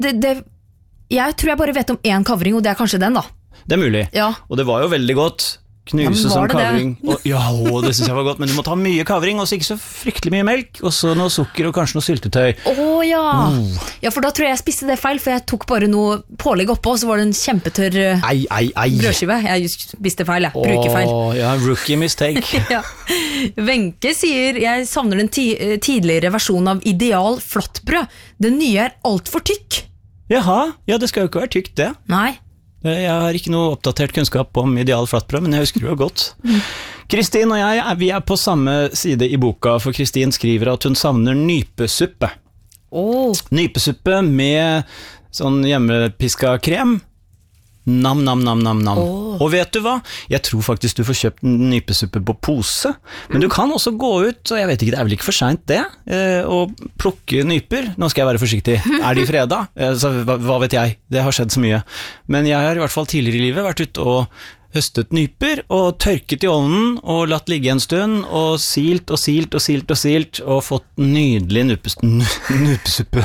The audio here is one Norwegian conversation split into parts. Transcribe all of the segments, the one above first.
Jeg tror jeg bare vet om en kavring, og det kanskje den da. Det mulig, Ja. og det var jo veldig godt. Knuse som kavring. Det synes jeg var godt, men du må ta mye kavring, og så ikke så fryktelig mye melk, og så noe sukker og kanskje noe syltetøy. Ja, for da tror jeg spiste det feil, for jeg tok bare noe pålegg oppå, og så var det en kjempetørr brødskive. Jeg spiste feil, bruker feil. Ja, rookie mistake. Ja. Wenche sier, jeg savner den tidligere versjonen av ideal flatbrød. Den nye alt for tykk. Jaha, ja, det skal jo ikke være tykt det. Nei. Jeg har ikke noe oppdatert kunnskap om ideal flatbrød, men jeg husker det jo godt. Kristin og jeg, vi er på samme side i boka, for Kristin skriver at hun savner nypesuppe. Nypesuppe med sånn hjemmepiska krem. Nam. Og vet du hva? Jeg tror faktisk du får kjøpt nypesuppe på pose, men du kan også gå ut, og jeg vet ikke, det er vel ikke for sent det, og plukke nyper. Nå skal jeg være forsiktig. Er de fredag? Så, hva vet jeg? Det har skjedd så mye. Men jeg har i hvert fall tidligere i livet vært ute og høstet nyper, og tørket i ovnen, og latt ligge en stund, og silt, og fått nydelig nypesuppe.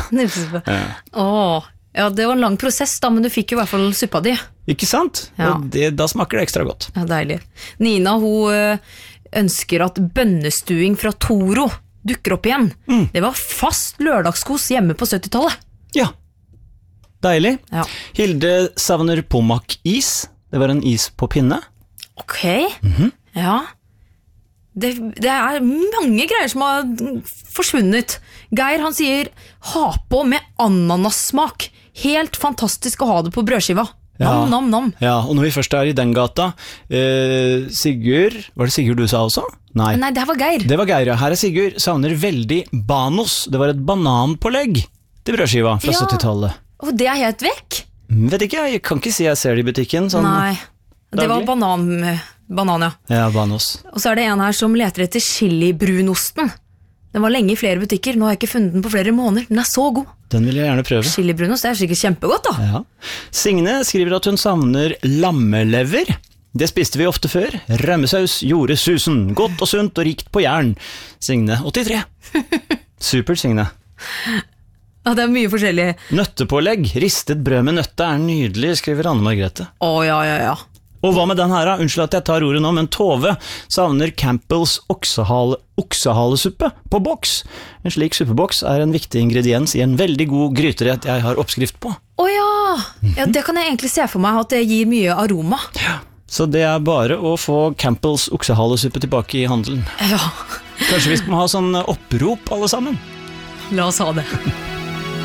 Ja, det var en lang prosess da, men du fikk jo i hvert fall suppa di. Ikke sant? Ja. Og da smaker det ekstra godt. Ja, deilig. Nina, hun ønsker at bønnestuing fra Toro dukker opp igjen. Det var fast lørdagskos hjemme på 70-tallet. Ja, deilig. Ja. Hilde savner Pommac-is. Det var en is på pinne. Ok, ja. Det er mange greier som har forsvunnet. Geir, han sier, ha på med ananassmak. Helt fantastisk å ha det på brødskiva. Nam. Ja, og når vi først er i den gata, Sigurd, var det Sigurd du sa også? Nei, det var Geir. Det var Geir, ja. Her er Sigurd, savner veldig banos. Det var et bananpålegg til brødskiva fra 70-tallet. Og det er helt vekk? Vet ikke, jeg kan ikke si jeg ser det i butikken. Sånn nei, det var banan, ja. Ja, banos. Og så er det en her som leter etter chilibrunosten. Den var lenge i flere butikker, nå har jeg ikke funnet den på flere måneder. Den er så god. Den vil jeg gjerne prøve. Chilibrunost, det er sikkert kjempegodt da. Ja. Signe skriver at hun savner lammelever. Det spiste vi ofte før. Rømmesaus gjorde susen. Godt og sunt og rikt på jern. Signe 83. Super, Signe. Ja, det er mye forskjellig. Nøttepålegg. Ristet brød med nøtte er nydelig, skriver Anne Margrethe. Ja. Og hva med den her da? Unnskyld at jeg tar ordet nå, men Tove savner Campbells oksehalesuppe på boks. En slik suppeboks er en viktig ingrediens i en veldig god gryterett jeg har oppskrift på. Ja, det kan jeg egentlig se for meg, at det gir mye aroma. Ja, så det er bare å få Campbells oksehalesuppe tilbake i handelen. Ja. Kanskje vi skal ha sånn opprop alle sammen? La oss ha det.